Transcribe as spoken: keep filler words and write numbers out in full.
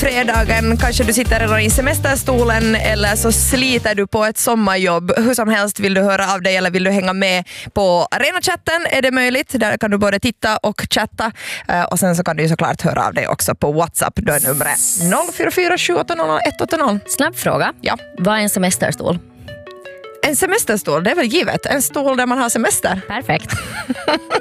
fredagen. Kanske du sitter redan i semesterstolen eller så sliter du på ett sommarjobb. Hur som helst, vill du höra av dig eller vill du hänga med på Arena-chatten är det möjligt. Där kan du både titta och chatta. Och sen så kan du ju såklart höra av dig också på WhatsApp. Då är numret noll fyra fyra sju åtta noll ett åtta noll. Snabb fråga. Ja. Vad är en semesterstol? En semesterstol, det är väl givet. En stol där man har semester. Perfekt.